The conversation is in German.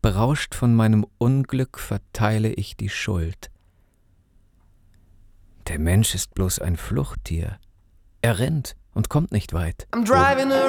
berauscht von meinem Unglück verteile ich die Schuld. Der Mensch ist bloß ein Fluchttier. Er rennt und kommt nicht weit.